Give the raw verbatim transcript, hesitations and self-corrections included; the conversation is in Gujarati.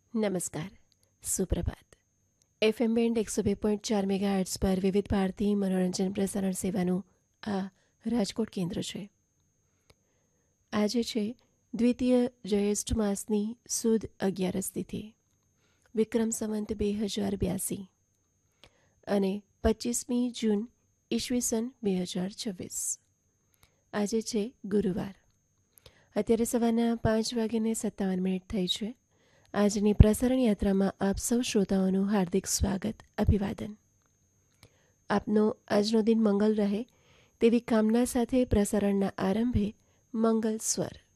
નમસ્કાર, સુપ્રભાત. એફએમ બેન્ડ એકસો બે પોઈન્ટ ચાર મેગા હર્ટ્ઝ પર વિવિધ ભારતી મનોરંજન પ્રસારણ સેવાનું આ રાજકોટ કેન્દ્ર છે. આજે છે દ્વિતીય જ્યેષ્ઠ માસની સુદ અગિયારસ તિથિ, વિક્રમ સંવંત બે હજાર બ્યાસી અને પચીસમી જૂન ઈસવીસન બે હજાર છવ્વીસ. આજે છે ગુરુવાર. અત્યારે સવારના પાંચ વાગ્યાને સત્તાવન મિનિટ થઈ છે. આજની પ્રસારણ યાત્રામાં આપ સૌ શ્રોતાઓનું હાર્દિક સ્વાગત, અભિવાદન. આપનો આજનો દિન મંગલ રહે તેવી કામના સાથે પ્રસારણના આરંભે મંગલ સ્વર.